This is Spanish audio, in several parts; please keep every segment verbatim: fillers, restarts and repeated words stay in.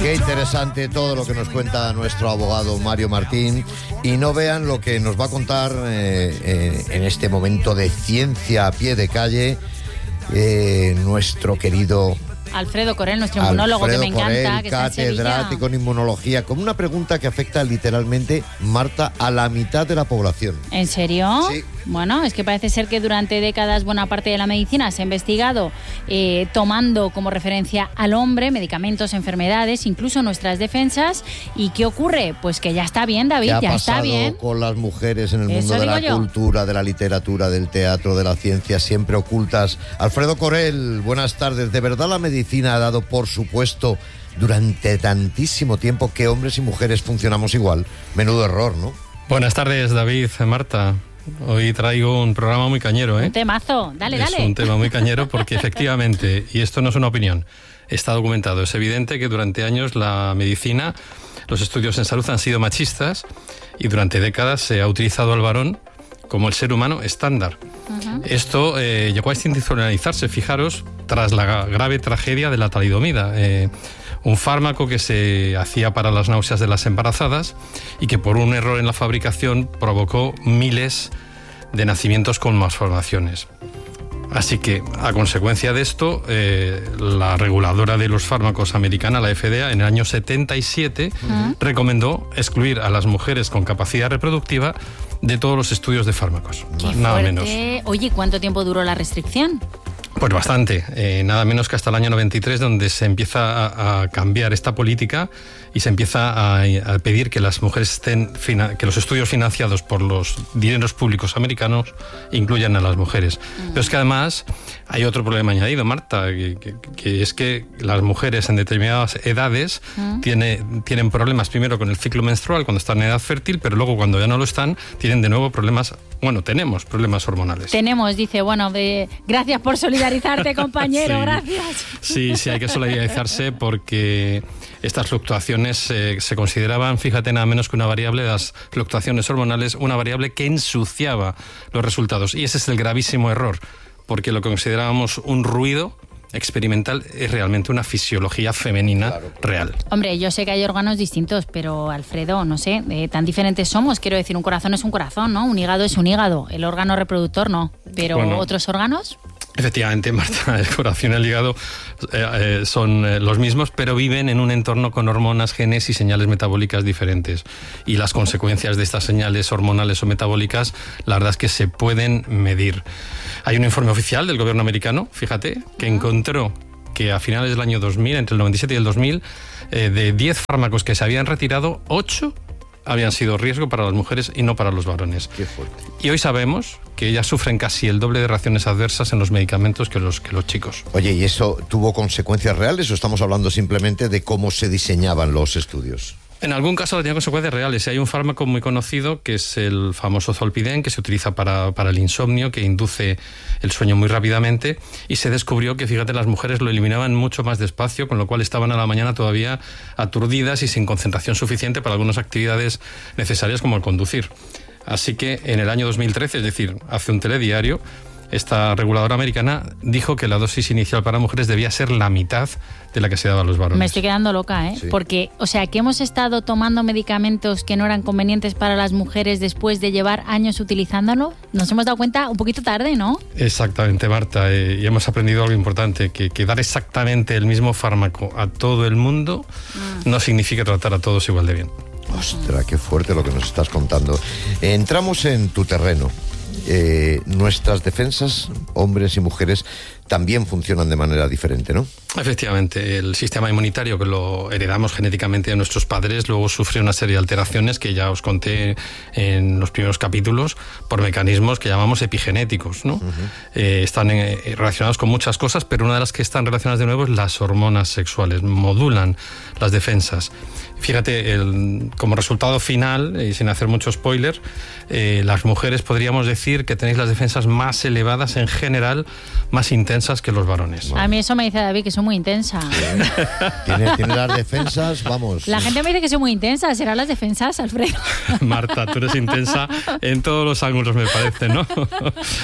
Qué interesante todo lo que nos cuenta nuestro abogado Mario Martín. Y no vean lo que nos va a contar eh, eh, en este momento de ciencia a pie de calle eh, nuestro querido Alfredo Corel, nuestro inmunólogo, Alfredo que me Corel, encanta, que catedrático en inmunología, con una pregunta que afecta literalmente, Marta, a la mitad de la población. ¿En serio? Sí. Bueno, es que parece ser que durante décadas buena parte de la medicina se ha investigado eh, tomando como referencia al hombre, medicamentos, enfermedades, incluso nuestras defensas. ¿Y qué ocurre? Pues que ya está bien, David, ¿Qué ya ha está bien. pasado con las mujeres en el Eso mundo de la digo yo. cultura, de la literatura, del teatro, de la ciencia, siempre ocultas? Alfredo Corel, buenas tardes. ¿De verdad la medicina ha dado por supuesto durante tantísimo tiempo que hombres y mujeres funcionamos igual? Menudo error, ¿no? Buenas tardes, David, Marta. Hoy traigo un programa muy cañero, ¿eh? Un temazo, dale, es dale. Es un tema muy cañero porque efectivamente, y esto no es una opinión, está documentado, es evidente que durante años la medicina, los estudios en salud han sido machistas y durante décadas se ha utilizado al varón como el ser humano estándar. Uh-huh. Esto eh, llegó a institucionalizarse, fijaros, tras la grave tragedia de la talidomida, eh, un fármaco que se hacía para las náuseas de las embarazadas y que por un error en la fabricación provocó miles de nacimientos con malformaciones. Así que, a consecuencia de esto, eh, la reguladora de los fármacos americana, la F D A, en el año setenta y siete, uh-huh. recomendó excluir a las mujeres con capacidad reproductiva de todos los estudios de fármacos. Qué nada fuerte. menos. Oye, ¿cuánto tiempo duró la restricción? Pues bastante, eh, nada menos que hasta el año noventa y tres, donde se empieza a, a cambiar esta política y se empieza a, a pedir que las mujeres estén, que los estudios financiados por los dineros públicos americanos incluyan a las mujeres. Mm. Pero es que además hay otro problema añadido, Marta, que, que, que es que las mujeres en determinadas edades mm. tiene, tienen problemas primero con el ciclo menstrual cuando están en edad fértil, pero luego cuando ya no lo están, tienen de nuevo problemas, bueno, tenemos problemas hormonales. Tenemos, dice, bueno, de, gracias por solidarizarte, compañero, sí, gracias. Sí, sí, hay que solidarizarse porque estas fluctuaciones eh, se consideraban, fíjate, nada menos que una variable, las fluctuaciones hormonales, una variable que ensuciaba los resultados. Y ese es el gravísimo error, porque lo que considerábamos un ruido experimental es realmente una fisiología femenina claro, claro. real. Hombre, yo sé que hay órganos distintos, pero Alfredo, no sé, eh, tan diferentes somos. Quiero decir, un corazón es un corazón, ¿no? Un hígado es un hígado, el órgano reproductor no. Pero bueno, ¿otros órganos? Efectivamente, Marta, el corazón y el hígado eh, eh, son eh, los mismos, pero viven en un entorno con hormonas, genes y señales metabólicas diferentes. Y las consecuencias de estas señales hormonales o metabólicas, la verdad es que se pueden medir. Hay un informe oficial del gobierno americano, fíjate, que encontró que a finales del año dos mil, entre el noventa y siete y el dos mil, eh, de diez fármacos que se habían retirado, ocho habían sido riesgo para las mujeres y no para los varones. Qué fuerte. Y hoy sabemos que ellas sufren casi el doble de reacciones adversas en los medicamentos que los, que los chicos. Oye, ¿y eso tuvo consecuencias reales o estamos hablando simplemente de cómo se diseñaban los estudios? En algún caso tiene consecuencias reales. Hay un fármaco muy conocido que es el famoso Zolpidem, que se utiliza para, para el insomnio, que induce el sueño muy rápidamente, y se descubrió que, fíjate, las mujeres lo eliminaban mucho más despacio, con lo cual estaban a la mañana todavía aturdidas y sin concentración suficiente para algunas actividades necesarias como el conducir. Así que en el año dos mil trece, es decir, hace un telediario, esta reguladora americana dijo que la dosis inicial para mujeres debía ser la mitad de la que se daba a los varones. Me estoy quedando loca, ¿eh? Sí. Porque, o sea, que hemos estado tomando medicamentos que no eran convenientes para las mujeres después de llevar años utilizándolo. Nos hemos dado cuenta un poquito tarde, ¿no? Exactamente, Marta. Eh, y hemos aprendido algo importante, que, que dar exactamente el mismo fármaco a todo el mundo ah. no significa tratar a todos igual de bien. Ostras, qué fuerte lo que nos estás contando. Entramos en tu terreno. Eh, nuestras defensas, hombres y mujeres, también funcionan de manera diferente, ¿no? Efectivamente, el sistema inmunitario, que lo heredamos genéticamente de nuestros padres, luego sufre una serie de alteraciones que ya os conté en los primeros capítulos por mecanismos que llamamos epigenéticos, ¿no? Uh-huh. Eh, están eh, relacionados con muchas cosas, pero una de las que están relacionadas de nuevo es las hormonas sexuales, modulan las defensas. Fíjate, el, como resultado final, y sin hacer mucho spoiler, eh, las mujeres podríamos decir que tenéis las defensas más elevadas en general, más intensas que los varones. Bueno. A mí eso me dice David, que soy muy intensa. ¿Tiene, tiene las defensas, vamos. La gente me dice que soy muy intensa, serán las defensas, Alfredo. Marta, tú eres intensa en todos los ángulos, me parece, ¿no?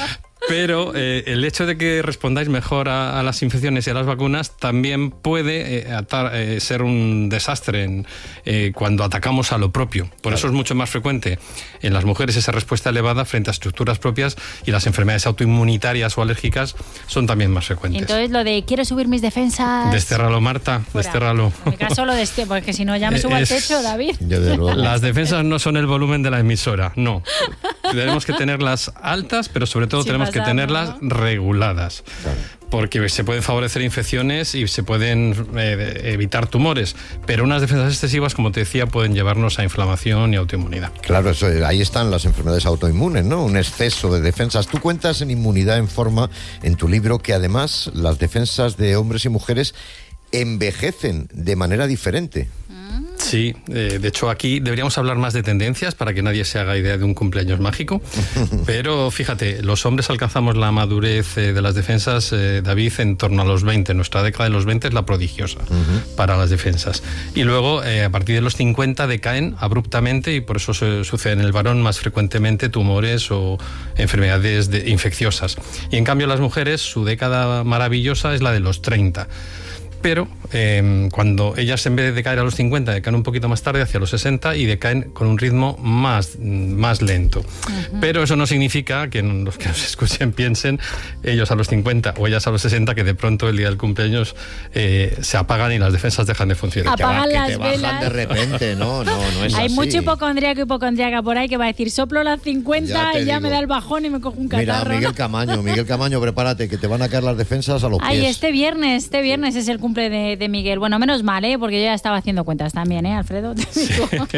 Pero eh, el hecho de que respondáis mejor a, a las infecciones y a las vacunas también puede eh, atar, eh, ser un desastre en, eh, cuando atacamos a lo propio. Por claro. eso es mucho más frecuente en las mujeres esa respuesta elevada frente a estructuras propias, y las enfermedades autoinmunitarias o alérgicas son también más frecuentes. Entonces lo de quiero subir mis defensas... Destérralo, Marta, fuera. Destérralo. En mi caso lo destierro, porque si no ya me subo es... al techo, David. Las defensas no son el volumen de la emisora, no. Tenemos que tenerlas altas, pero sobre todo sí, tenemos pasando, que tenerlas ¿no? reguladas. Claro. Porque se pueden favorecer infecciones y se pueden eh, evitar tumores, pero unas defensas excesivas, como te decía, pueden llevarnos a inflamación y autoinmunidad. Claro, eso, ahí están las enfermedades autoinmunes, ¿no? Un exceso de defensas. Tú cuentas en Inmunidad en Forma, en tu libro, que además las defensas de hombres y mujeres envejecen de manera diferente. Sí, eh, de hecho aquí deberíamos hablar más de tendencias para que nadie se haga idea de un cumpleaños mágico, pero fíjate, los hombres alcanzamos la madurez eh, de las defensas, eh, David, en torno a los veinte, nuestra década de los veinte es la prodigiosa uh-huh. para las defensas, y luego eh, a partir de los cincuenta decaen abruptamente, y por eso se, sucede en el varón más frecuentemente tumores o enfermedades de, infecciosas, y en cambio las mujeres, su década maravillosa es la de los treinta. Pero eh, cuando ellas, en vez de caer a los cincuenta, decaen un poquito más tarde, hacia los sesenta, y decaen con un ritmo más, más lento. Uh-huh. Pero eso no significa que los que nos escuchen piensen, ellos a los cincuenta o ellas a los sesenta, que de pronto el día del cumpleaños eh, se apagan y las defensas dejan de funcionar. Apagan las que te velas. Bajan de repente, no, no, no es Hay así. mucho hipocondríaco y hipocondríaca por ahí que va a decir, soplo las cincuenta ya y ya digo. Me da el bajón y me cojo un catarro. Mira, Miguel Camaño, Miguel Camaño, prepárate, que te van a caer las defensas a los pies. Ay, este viernes, este viernes es el cumple de, de Miguel. Bueno, menos mal, ¿eh? Porque yo ya estaba haciendo cuentas también, ¿eh, Alfredo? Sí.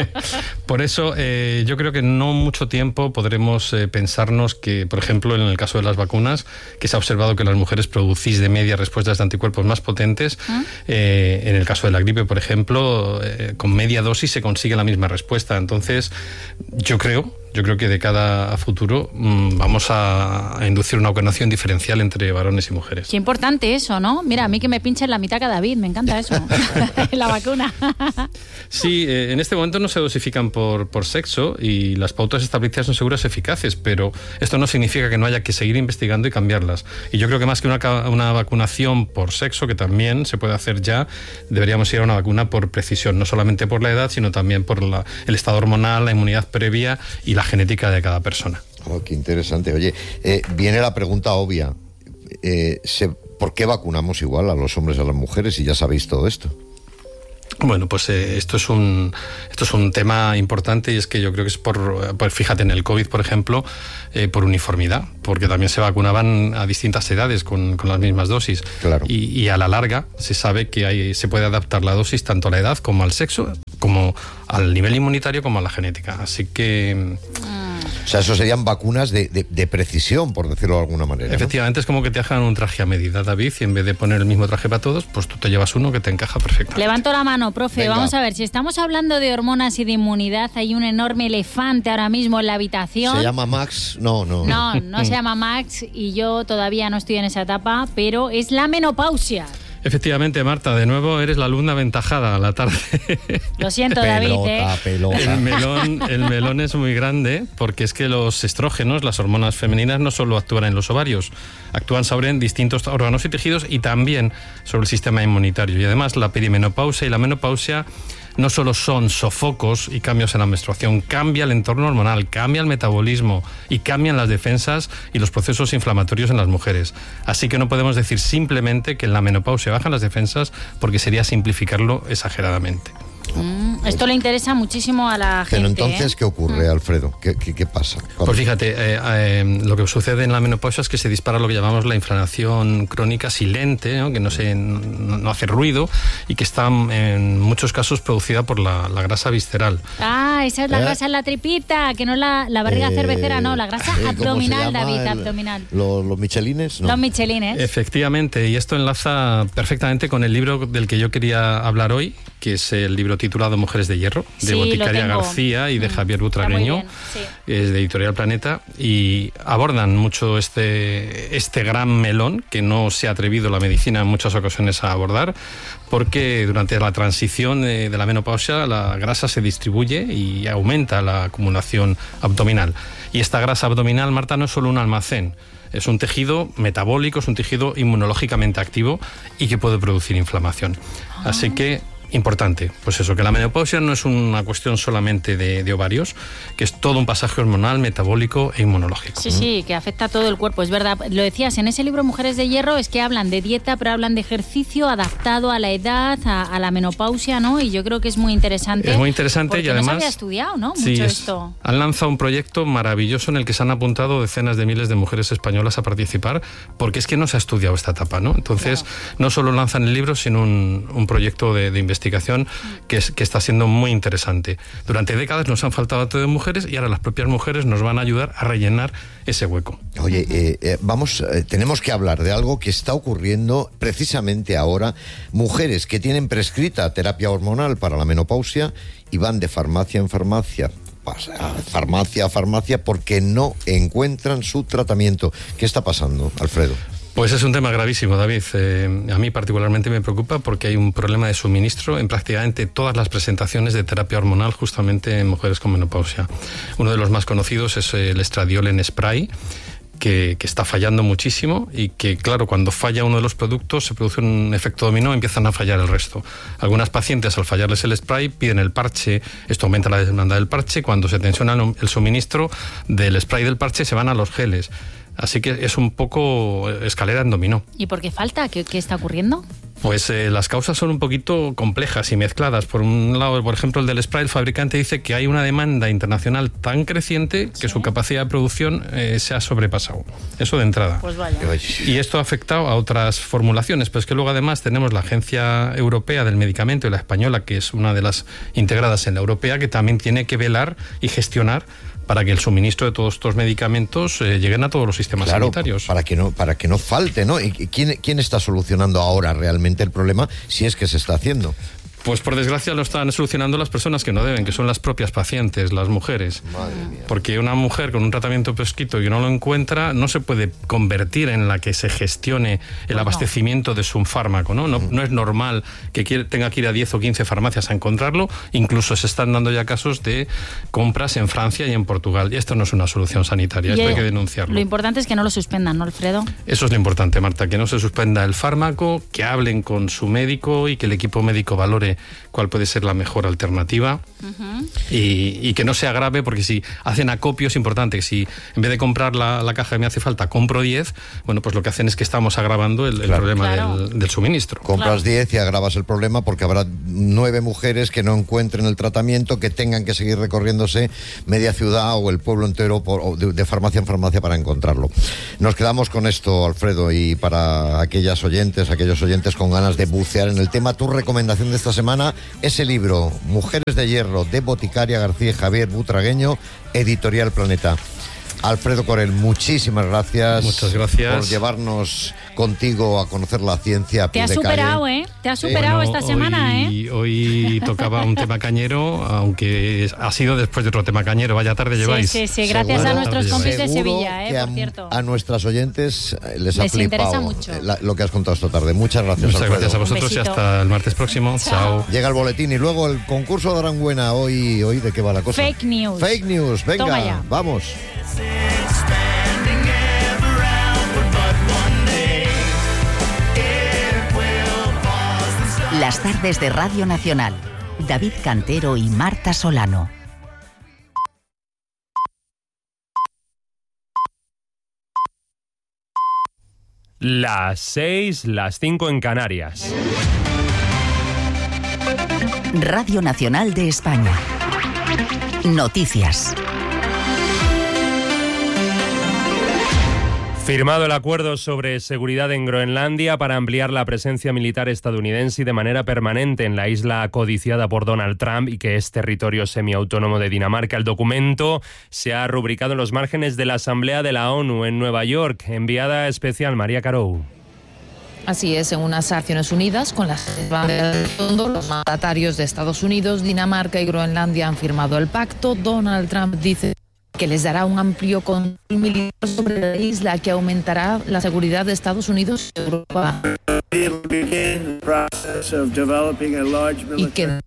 Por eso eh, yo creo que no mucho tiempo podremos eh, pensarnos que, por ejemplo, en el caso de las vacunas, que se ha observado que las mujeres producís de media respuestas de anticuerpos más potentes. ¿Ah? Eh, en el caso de la gripe, por ejemplo, eh, con media dosis se consigue la misma respuesta. Entonces, yo creo... Yo creo que de cara a futuro mmm, vamos a, a inducir una vacunación diferencial entre varones y mujeres. Qué importante eso, ¿no? Mira, a mí que me pinchen la mitad cada David, me encanta eso, la vacuna. Sí, eh, en este momento no se dosifican por, por sexo y las pautas establecidas son seguras y eficaces, pero esto no significa que no haya que seguir investigando y cambiarlas. Y yo creo que más que una, una vacunación por sexo, que también se puede hacer ya, deberíamos ir a una vacuna por precisión, no solamente por la edad, sino también por la, el estado hormonal, la inmunidad previa y la genética de cada persona. Oh, qué interesante. Oye, eh, viene la pregunta obvia. Eh, se, ¿Por qué vacunamos igual a los hombres y a las mujeres si ya sabéis todo esto? Bueno, pues eh, esto es un esto es un tema importante, y es que yo creo que es por, pues fíjate, en el COVID, por ejemplo, eh, por uniformidad, porque también se vacunaban a distintas edades con, con las mismas dosis. Claro. Y, y a la larga se sabe que hay, se puede adaptar la dosis tanto a la edad como al sexo, como al nivel inmunitario, como a la genética. Así que... O sea, eso serían vacunas de, de, de precisión, por decirlo de alguna manera, ¿no? Efectivamente, es como que te hagan un traje a medida, David, y en vez de poner el mismo traje para todos, pues tú te llevas uno que te encaja perfectamente. Levanto la mano, profe. Venga. Vamos a ver, si estamos hablando de hormonas y de inmunidad, hay un enorme elefante ahora mismo en la habitación. ¿Se llama Max? No, no. No, no se llama Max, y yo todavía no estoy en esa etapa, pero es la menopausia. Efectivamente, Marta, de nuevo eres la alumna aventajada a la tarde. Lo siento, David. Pelota, ¿eh? pelota. El melón, el melón es muy grande, porque es que los estrógenos, las hormonas femeninas, no solo actúan en los ovarios, actúan sobre distintos órganos y tejidos y también sobre el sistema inmunitario. Y además la perimenopausia y la menopausia no solo son sofocos y cambios en la menstruación, cambia el entorno hormonal, cambia el metabolismo y cambian las defensas y los procesos inflamatorios en las mujeres. Así que no podemos decir simplemente que en la menopausia bajan las defensas, porque sería simplificarlo exageradamente. Mm, esto le interesa muchísimo a la gente. Pero entonces, ¿eh? ¿qué ocurre, Alfredo? ¿Qué, qué, qué pasa? Pues fíjate, eh, eh, lo que sucede en la menopausia es que se dispara lo que llamamos la inflamación crónica silente, ¿no? Que no, se, no, no hace ruido y que está en muchos casos producida por la, la grasa visceral. Ah, esa es la ¿Eh? grasa en la tripita, que no es la, la barriga eh, cervecera, no, la grasa eh, abdominal, David, el, abdominal. ¿Los, los michelines? No. Los michelines. Efectivamente, y esto enlaza perfectamente con el libro del que yo quería hablar hoy, que es el libro titulado Mujeres de Hierro, de Sí, Boticaria lo tengo. García y de Mm, Javier está muy Butragueño, bien, sí. es de Editorial Planeta, y abordan mucho este, este gran melón que no se ha atrevido la medicina en muchas ocasiones a abordar, porque durante la transición de, de la menopausia la grasa se distribuye y aumenta la acumulación abdominal. Y esta grasa abdominal, Marta, no es solo un almacén, es un tejido metabólico, es un tejido inmunológicamente activo y que puede producir inflamación. Ah. Así que, importante, pues eso, que la menopausia no es una cuestión solamente de, de ovarios, que es todo un pasaje hormonal, metabólico e inmunológico. Sí, sí, que afecta a todo el cuerpo, es verdad. Lo decías, en ese libro Mujeres de Hierro es que hablan de dieta, pero hablan de ejercicio adaptado a la edad, a, a la menopausia, ¿no? Y yo creo que es muy interesante. Es muy interesante porque y además... no se había estudiado, ¿no? Sí, Mucho es, esto. Han lanzado un proyecto maravilloso en el que se han apuntado decenas de miles de mujeres españolas a participar, porque es que no se ha estudiado esta etapa, ¿no? Entonces, claro, no solo lanzan el libro, sino un, un proyecto de, de investigación Que, es, que está siendo muy interesante. Durante décadas nos han faltado a todas mujeres y ahora las propias mujeres nos van a ayudar a rellenar ese hueco. Oye, eh, eh, vamos, eh, tenemos que hablar de algo que está ocurriendo precisamente ahora. Mujeres que tienen prescrita terapia hormonal para la menopausia y van de farmacia en farmacia, farmacia a farmacia, porque no encuentran su tratamiento. ¿Qué está pasando, Alfredo? Pues es un tema gravísimo, David. Eh, a mí particularmente me preocupa porque hay un problema de suministro en prácticamente todas las presentaciones de terapia hormonal justamente en mujeres con menopausia. Uno de los más conocidos es el estradiol en spray, que, que está fallando muchísimo y que, claro, cuando falla uno de los productos se produce un efecto dominó y empiezan a fallar el resto. Algunas pacientes, al fallarles el spray, piden el parche. Esto aumenta la demanda del parche. Cuando se tensiona el suministro del spray del parche, se van a los geles. Así que es un poco escalera en dominó. ¿Y por qué falta? ¿Qué, qué está ocurriendo? Pues eh, las causas son un poquito complejas y mezcladas. Por un lado, por ejemplo, el del spray, el fabricante dice que hay una demanda internacional tan creciente que ¿sí? su capacidad de producción eh, se ha sobrepasado. Eso de entrada. Pues vaya. Y esto ha afectado a otras formulaciones, pero es que luego además tenemos la Agencia Europea del Medicamento y la española, que es una de las integradas en la europea, que también tiene que velar y gestionar para que el suministro de todos estos medicamentos eh, lleguen a todos los sistemas claro, sanitarios. Para que no, para que no falte, ¿no? ¿Y quién, quién está solucionando ahora realmente el problema, si es que se está haciendo? Pues por desgracia lo están solucionando las personas que no deben, que son las propias pacientes, las mujeres. Madre mía. Porque una mujer con un tratamiento prescrito y no lo encuentra, no se puede convertir en la que se gestione el pues abastecimiento no. de su fármaco, ¿no? No, no es normal que quiere, tenga que ir a diez o quince farmacias a encontrarlo. Incluso se están dando ya casos de compras en Francia y en Portugal. Y esto no es una solución sanitaria, esto hay que denunciarlo. Lo importante es que no lo suspendan, ¿no, Alfredo? Eso es lo importante, Marta, que no se suspenda el fármaco, que hablen con su médico y que el equipo médico valore cuál puede ser la mejor alternativa. Uh-huh. y, y que no se agrave, porque si hacen acopio es importante que si en vez de comprar la, la caja que me hace falta compro diez, bueno, pues lo que hacen es que estamos agravando el, claro. el problema claro. del, del suministro. Compras diez claro. y agravas el problema porque habrá nueve mujeres que no encuentren el tratamiento, que tengan que seguir recorriéndose media ciudad o el pueblo entero por, de, de farmacia en farmacia para encontrarlo. Nos quedamos con esto, Alfredo, y para aquellas oyentes, aquellos oyentes con ganas de bucear en el tema, tu recomendación de esta semana, ese libro, Mujeres de Hierro, de Boticaria García y Javier Butragueño, Editorial Planeta. Alfredo Corel, muchísimas gracias. Muchas gracias. Por llevarnos contigo a conocer la ciencia a pie de calle. Te has superado, ¿eh? Te has superado bueno, esta semana, hoy, ¿eh? Hoy tocaba un tema cañero, aunque ha sido después de otro tema cañero. Vaya tarde lleváis. Sí, sí, sí. Gracias Seguro, a nuestros compis de Sevilla, ¿eh? Que a, por cierto. A nuestras oyentes les, les ha flipado mucho. La, lo que has contado esta tarde. Muchas gracias, Muchas Alfredo. gracias a vosotros y hasta el martes próximo. Chao. Llega el boletín y luego el concurso de Aranguena. Hoy, hoy ¿de qué va la cosa? Fake news. Fake news. Venga, vamos. Las tardes de Radio Nacional. David Cantero y Marta Solano. Las seis, las cinco en Canarias. Radio Nacional de España. Noticias. Firmado el acuerdo sobre seguridad en Groenlandia para ampliar la presencia militar estadounidense y de manera permanente en la isla codiciada por Donald Trump y que es territorio semiautónomo de Dinamarca. El documento se ha rubricado en los márgenes de la Asamblea de la ONU en Nueva York. Enviada especial María Carou. Así es, en unas Naciones Unidas, con las banderas de fondo, los mandatarios de Estados Unidos, Dinamarca y Groenlandia han firmado el pacto. Donald Trump dice que les dará un amplio control militar sobre la isla, que aumentará la seguridad de Estados Unidos y Europa. Y que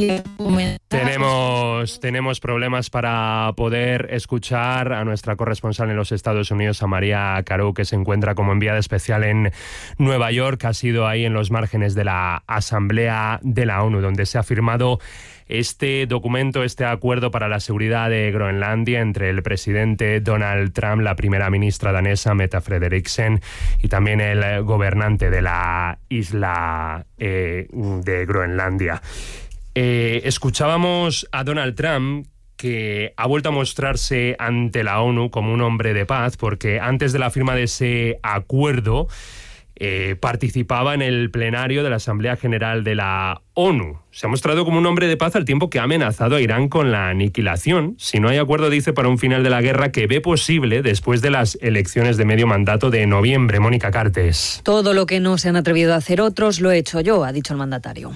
tenemos, tenemos problemas para poder escuchar a nuestra corresponsal en los Estados Unidos, a María Carou, que se encuentra como enviada especial en Nueva York. Ha sido ahí en los márgenes de la Asamblea de la ONU, donde se ha firmado este documento, este acuerdo para la seguridad de Groenlandia entre el presidente Donald Trump, la primera ministra danesa Mette Frederiksen y también el gobernante de la isla eh, de Groenlandia. Eh, escuchábamos a Donald Trump, que ha vuelto a mostrarse ante la ONU como un hombre de paz, porque antes de la firma de ese acuerdo eh, participaba en el plenario de la Asamblea General de la ONU. Se ha mostrado como un hombre de paz al tiempo que ha amenazado a Irán con la aniquilación si no hay acuerdo, dice, para un final de la guerra que ve posible después de las elecciones de medio mandato de noviembre. Mónica Cartes. Todo lo que no se han atrevido a hacer otros lo he hecho yo, ha dicho el mandatario.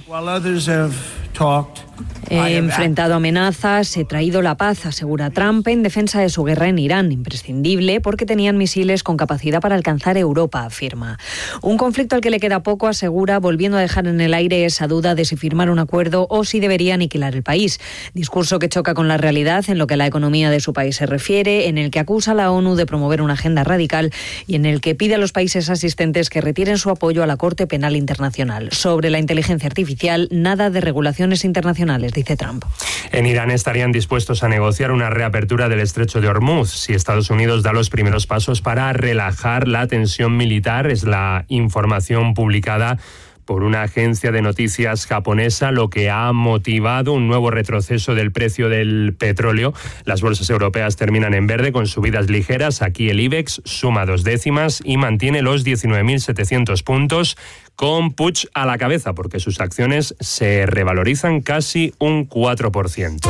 He enfrentado amenazas, he traído la paz, asegura Trump, en defensa de su guerra en Irán, imprescindible porque tenían misiles con capacidad para alcanzar Europa, afirma. Un conflicto al que le queda poco, asegura, volviendo a dejar en el aire esa duda de si firmar un acuerdo o si debería aniquilar el país. Discurso que choca con la realidad en lo que a la economía de su país se refiere, en el que acusa a la ONU de promover una agenda radical y en el que pide a los países asistentes que retiren su apoyo a la Corte Penal Internacional. Sobre la inteligencia artificial, nada de regulaciones internacionales, dice Trump. En Irán estarían dispuestos a negociar una reapertura del estrecho de Hormuz si Estados Unidos da los primeros pasos para relajar la tensión militar. Es la información publicada por una agencia de noticias japonesa, lo que ha motivado un nuevo retroceso del precio del petróleo. Las bolsas europeas terminan en verde con subidas ligeras. Aquí el IBEX suma dos décimas y mantiene los diecinueve mil setecientos puntos, con Puig a la cabeza, porque sus acciones se revalorizan casi un cuatro por ciento.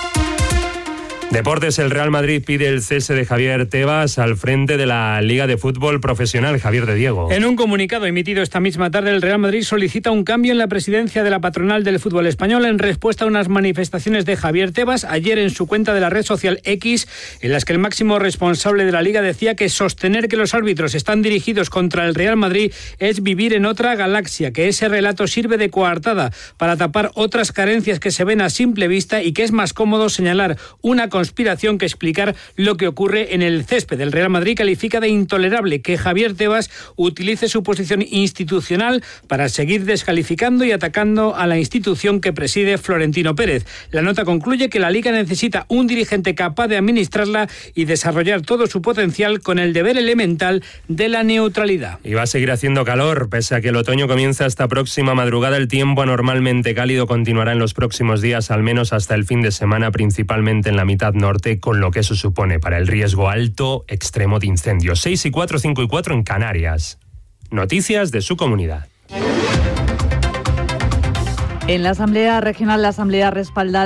Deportes, el Real Madrid pide el cese de Javier Tebas al frente de la Liga de Fútbol Profesional. Javier de Diego. En un comunicado emitido esta misma tarde, el Real Madrid solicita un cambio en la presidencia de la patronal del fútbol español en respuesta a unas manifestaciones de Javier Tebas ayer en su cuenta de la red social X, en las que el máximo responsable de la Liga decía que sostener que los árbitros están dirigidos contra el Real Madrid es vivir en otra galaxia, que ese relato sirve de coartada para tapar otras carencias que se ven a simple vista y que es más cómodo señalar una conspiración que explicar lo que ocurre en el césped. El Real Madrid califica de intolerable que Javier Tebas utilice su posición institucional para seguir descalificando y atacando a la institución que preside Florentino Pérez. La nota concluye que la Liga necesita un dirigente capaz de administrarla y desarrollar todo su potencial con el deber elemental de la neutralidad. Y va a seguir haciendo calor, pese a que el otoño comienza esta próxima madrugada. El tiempo anormalmente cálido continuará en los próximos días, al menos hasta el fin de semana, principalmente en la mitad norte, con lo que eso supone para el riesgo alto extremo de incendios. seis y cuatro, cinco y cuatro en Canarias. Noticias de su comunidad. En la Asamblea Regional, la Asamblea respalda